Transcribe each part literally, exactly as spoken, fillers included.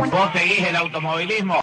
¿Vos seguís el automovilismo?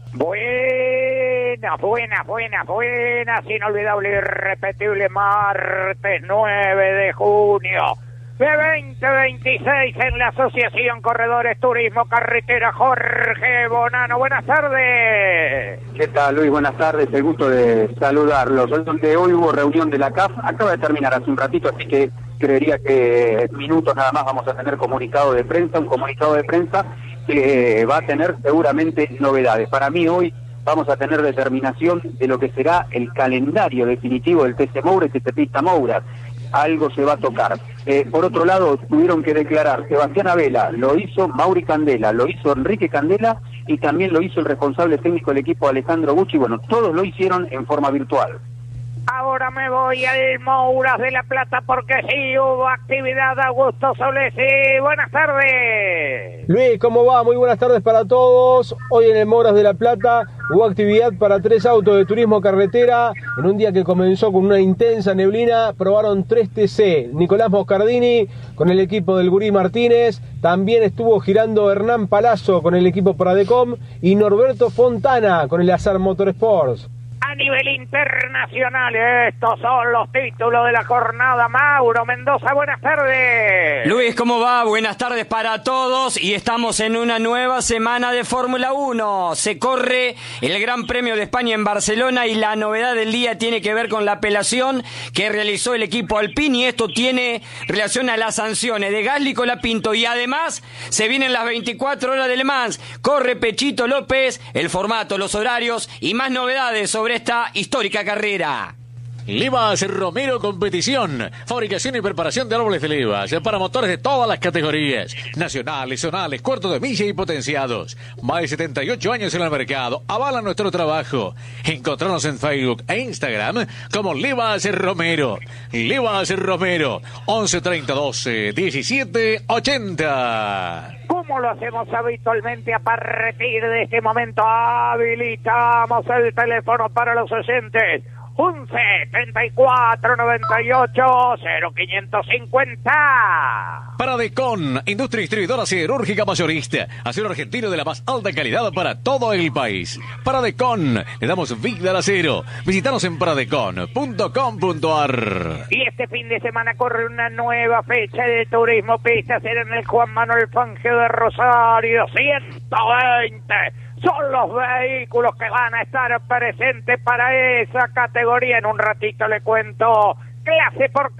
Buenas, buenas, buenas, buenas, inolvidable y irrepetible martes nueve de junio de veinte veintiséis en la Asociación Corredores Turismo Carretera. Jorge Bonano, buenas tardes. ¿Qué tal, Luis? Buenas tardes, el gusto de saludarlos. Donde hoy hubo reunión de la C A F, acaba de terminar hace un ratito, así que creería que minutos nada más vamos a tener comunicado de prensa, un comunicado de prensa que va a tener seguramente novedades. Para mí hoy vamos a tener determinación de lo que será el calendario definitivo del T C Moura y T C Pista Moura. Algo se va a tocar. Eh, por otro lado, tuvieron que declarar Sebastián Abela, lo hizo Mauri Candela, lo hizo Enrique Candela y también lo hizo el responsable técnico del equipo Alejandro Gucci. Bueno, todos lo hicieron en forma virtual. Ahora me voy al Mouras de La Plata porque sí hubo actividad. Augusto Solesi, buenas tardes. Luis, ¿cómo va? Muy buenas tardes para todos. Hoy en el Mouras de La Plata hubo actividad para tres autos de turismo carretera. En un día que comenzó con una intensa neblina, probaron tres T C. Nicolás Moscardini con el equipo del Gurí Martínez. También estuvo girando Hernán Palazzo con el equipo Pradecom y Norberto Fontana con el Azar Motorsports. A nivel internacional, estos son los títulos de la jornada. Mauro Mendoza, buenas tardes. Luis, ¿cómo va? Buenas tardes para todos y estamos en una nueva semana de Fórmula uno. Se corre el Gran Premio de España en Barcelona y la novedad del día tiene que ver con la apelación que realizó el equipo Alpine y esto tiene relación a las sanciones de Gasly y Colapinto y además se vienen las veinticuatro horas de Le Mans. Corre Pechito López, el formato, los horarios y más novedades sobre esta histórica carrera. Livas Romero Competición, fabricación y preparación de árboles de Livas para motores de todas las categorías, nacionales, zonales, cuartos de milla y potenciados. Más de setenta y ocho años en el mercado, avalan nuestro trabajo. Encontrarnos en Facebook e Instagram como Livas Romero. Livas Romero, once treinta doce diecisiete ochenta. Como lo hacemos habitualmente, a partir de este momento habilitamos el teléfono para los oyentes. once treinta y cuatro noventa y ocho cero quinientos cincuenta. Pradecom, industria distribuidora siderúrgica mayorista. Acero argentino de la más alta calidad para todo el país. Pradecom, le damos vida al acero. Visítanos en pradecom punto com punto ar. Y este fin de semana corre una nueva fecha de turismo pista. Será en el Juan Manuel Fangio de Rosario. ciento veinte. Son los vehículos que van a estar presentes para esa categoría. En un ratito le cuento clase por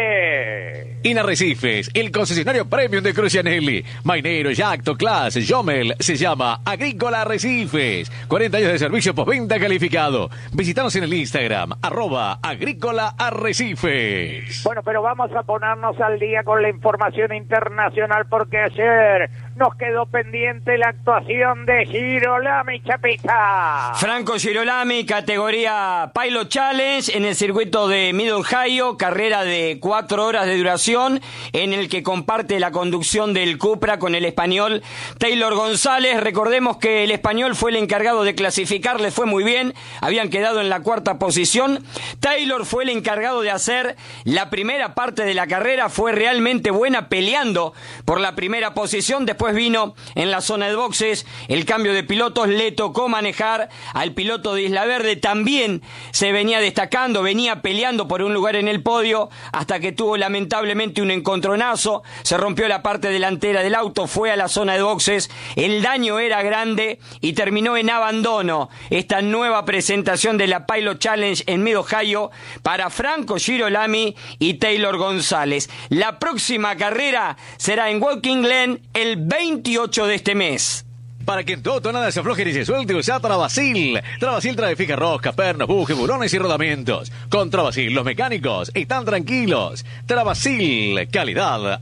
clase. Inarrecifes, el concesionario premium de Crucianelli. Mainero, Yacto, Class, Jomel, se llama Agrícola Arrecifes. cuarenta años de servicio postventa calificado. Visítanos en el Instagram, arroba Agrícola Arrecifes. Bueno, pero vamos a ponernos al día con la información internacional porque ayer nos quedó pendiente la actuación de Girolami, Chapita. Franco Girolami, categoría Pilot Challenge en el circuito de Mid Ohio, carrera de cuatro horas de duración en el que comparte la conducción del Cupra con el español Taylor González. Recordemos que el español fue el encargado de clasificar, le fue muy bien, habían quedado en la cuarta posición. Taylor fue el encargado de hacer la primera parte de la carrera, fue realmente buena peleando por la primera posición. Después vino en la zona de boxes el cambio de pilotos, le tocó manejar al piloto de Isla Verde, también se venía destacando, venía peleando por un lugar en el podio hasta que tuvo lamentablemente un encontronazo, se rompió la parte delantera del auto, fue a la zona de boxes, el daño era grande y terminó en abandono esta nueva presentación de la Pilot Challenge en Mid Ohio para Franco Girolami y Taylor González. La próxima carrera será en Walking Glen el veintiocho de este mes. Para que en tu auto nada se afloje ni se suelte, usa Travasil. Travasil trae fija rosca, pernos, bujes, bulones y rodamientos. Con Travasil los mecánicos están tranquilos. Travasil, calidad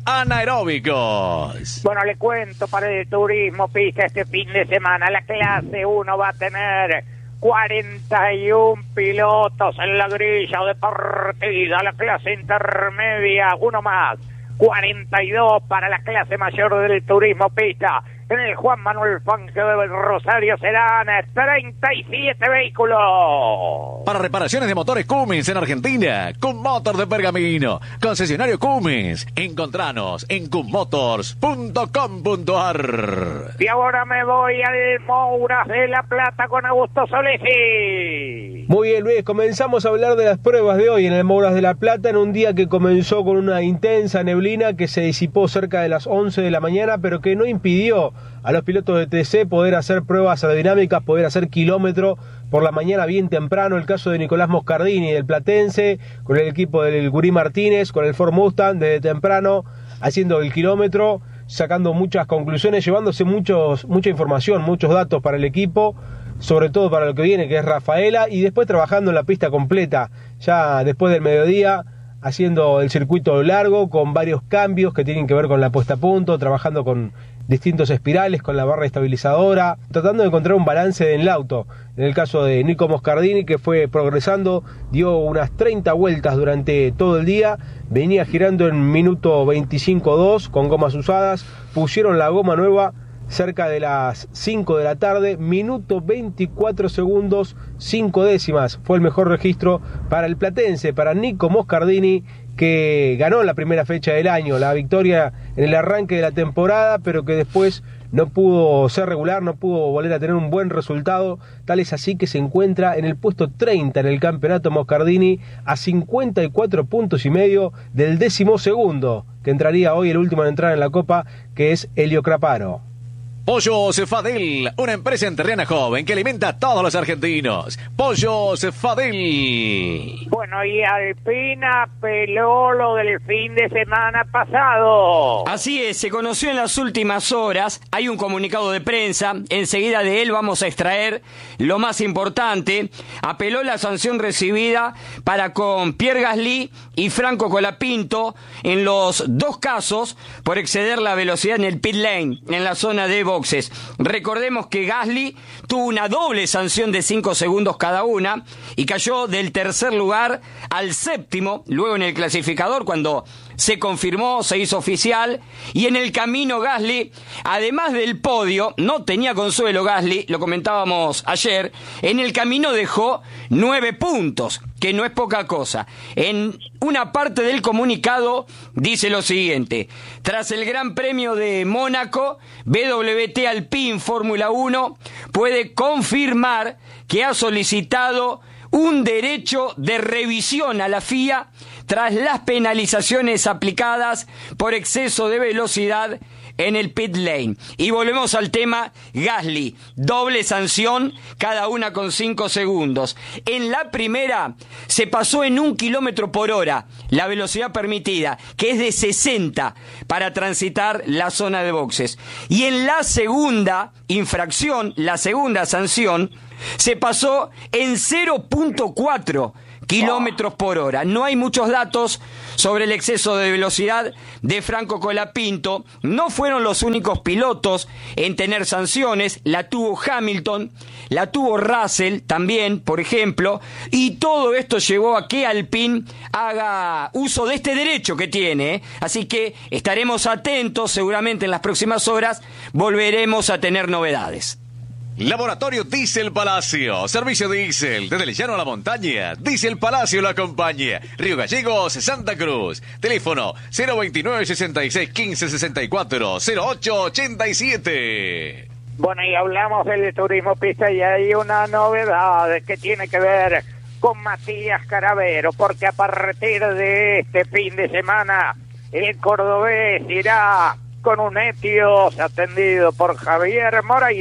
anaeróbicos. Bueno, le cuento para el turismo pista este fin de semana. La clase uno va a tener cuarenta y uno pilotos en la grilla de partida. La clase intermedia, uno más. cuarenta y dos para la clase mayor del turismo pista. en el Juan Manuel Fangio de Rosario serán treinta y siete vehículos. Para reparaciones de motores Cummins en Argentina, Cummotor de Pergamino, concesionario Cummins. Encontranos en cummotors punto com punto ar. Y ahora me voy al Mouras de la Plata con Augusto Solesi. Muy bien, Luis, comenzamos a hablar de las pruebas de hoy en el Mouras de la Plata, en un día que comenzó con una intensa neblina que se disipó cerca de las once de la mañana, pero que no impidió a los pilotos de T C poder hacer pruebas aerodinámicas, poder hacer kilómetro por la mañana bien temprano. El caso de Nicolás Moscardini del Platense, con el equipo del Gurí Martínez, con el Ford Mustang, desde temprano haciendo el kilómetro, sacando muchas conclusiones, llevándose muchos, mucha información, muchos datos para el equipo, sobre todo para lo que viene, que es Rafaela, y después trabajando en la pista completa, ya después del mediodía, haciendo el circuito largo, con varios cambios que tienen que ver con la puesta a punto, trabajando con distintos espirales, con la barra estabilizadora, tratando de encontrar un balance en el auto. En el caso de Nico Moscardini, que fue progresando, dio unas treinta vueltas durante todo el día, venía girando en minuto veinticinco dos con gomas usadas, pusieron la goma nueva cerca de las cinco de la tarde, minuto veinticuatro segundos, cinco décimas, fue el mejor registro para el platense, para Nico Moscardini, que ganó la primera fecha del año, la victoria en el arranque de la temporada, pero que después no pudo ser regular, no pudo volver a tener un buen resultado. Tal es así que se encuentra en el puesto treinta en el campeonato Moscardini, a cincuenta y cuatro puntos y medio del décimo segundo, que entraría hoy el último en entrar en la Copa, que es Helio Craparo. Pollos Fadel, una empresa enterriana joven que alimenta a todos los argentinos. Pollos Fadel. Bueno, y Alpina peló lo del fin de semana pasado. Así es, se conoció en las últimas horas, hay un comunicado de prensa, enseguida de él vamos a extraer lo más importante. Apeló la sanción recibida para con Pierre Gasly y Franco Colapinto en los dos casos por exceder la velocidad en el pit lane, en la zona de boxes. Recordemos que Gasly tuvo una doble sanción de cinco segundos cada una y cayó del tercer lugar al séptimo, luego en el clasificador cuando se confirmó, se hizo oficial, y en el camino Gasly, además del podio, no tenía consuelo Gasly, lo comentábamos ayer, en el camino dejó nueve puntos, que no es poca cosa. En una parte del comunicado dice lo siguiente: tras el Gran Premio de Mónaco, B W T Alpine Fórmula uno puede confirmar que ha solicitado un derecho de revisión a la F I A tras las penalizaciones aplicadas por exceso de velocidad en el pit lane. Y volvemos al tema Gasly, doble sanción, cada una con cinco segundos. En la primera se pasó en un kilómetro por hora la velocidad permitida, que es de sesenta para transitar la zona de boxes. Y en la segunda infracción, la segunda sanción, se pasó en cero punto cuatro kilómetros por hora. No hay muchos datos sobre el exceso de velocidad de Franco Colapinto. No fueron los únicos pilotos en tener sanciones. La tuvo Hamilton, la tuvo Russell también, por ejemplo. Y todo esto llevó a que Alpine haga uso de este derecho que tiene. Así que estaremos atentos. Seguramente en las próximas horas volveremos a tener novedades. Laboratorio Diesel Palacio, servicio diésel, desde el llano a la montaña, Diesel Palacio lo acompaña, Río Gallegos, Santa Cruz, teléfono cero veintinueve, sesenta y seis, quince, sesenta y cuatro, cero ocho ochenta y siete. Bueno, y hablamos del turismo pista y hay una novedad que tiene que ver con Matías Caravero, porque a partir de este fin de semana el cordobés irá con un Etios atendido por Javier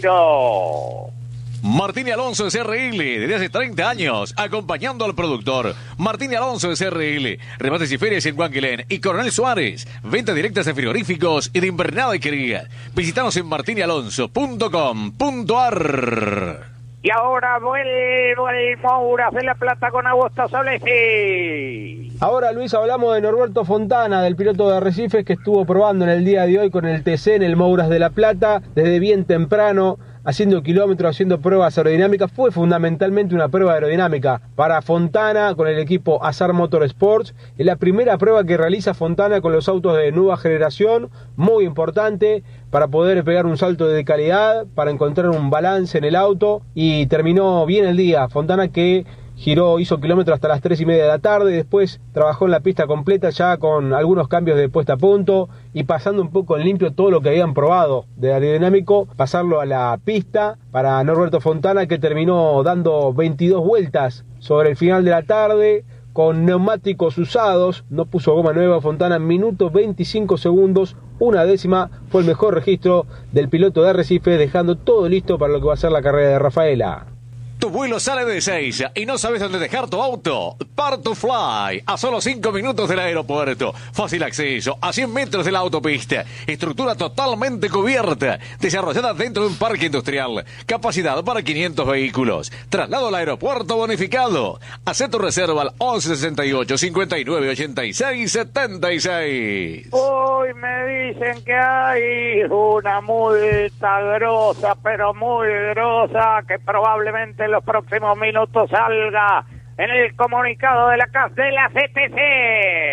Moreiro. Martín y Alonso de C R L, desde hace treinta años, acompañando al productor. Martín y Alonso de C R L, remates y ferias en Guanquilén y Coronel Suárez, ventas directas de frigoríficos y de invernada y querida. Visítanos en martín y alonso punto com punto ar. Y ahora vuelvo el Mouras de la Plata con Augusto Solesi. Ahora, Luis, hablamos de Norberto Fontana, del piloto de Arrecifes que estuvo probando en el día de hoy con el T C en el Mouras de la Plata, desde bien temprano, haciendo kilómetros, haciendo pruebas aerodinámicas. Fue fundamentalmente una prueba aerodinámica para Fontana con el equipo Azar Motorsports. Es la primera prueba que realiza Fontana con los autos de nueva generación, muy importante para poder pegar un salto de calidad, para encontrar un balance en el auto, y terminó bien el día. Fontana que giró, hizo kilómetros hasta las tres y media de la tarde, después trabajó en la pista completa ya con algunos cambios de puesta a punto y pasando un poco en limpio todo lo que habían probado de aerodinámico, pasarlo a la pista para Norberto Fontana, que terminó dando veintidós vueltas sobre el final de la tarde con neumáticos usados. No puso goma nueva Fontana, minuto veinticinco segundos, una décima, fue el mejor registro del piloto de Arrecife, dejando todo listo para lo que va a ser la carrera de Rafaela. Tu vuelo sale de Ezeiza y no sabes dónde dejar tu auto. Part2Fly, a solo cinco minutos del aeropuerto. Fácil acceso, a cien metros de la autopista. Estructura totalmente cubierta, desarrollada dentro de un parque industrial. Capacidad para quinientos vehículos. Traslado al aeropuerto bonificado. Haz tu reserva al once sesenta y ocho, cincuenta y nueve, ochenta y seis, setenta y seis. Hoy me dicen que hay una multa grosa, pero muy grosa, que probablemente en los próximos minutos salga en el comunicado de la C A F de la C T C.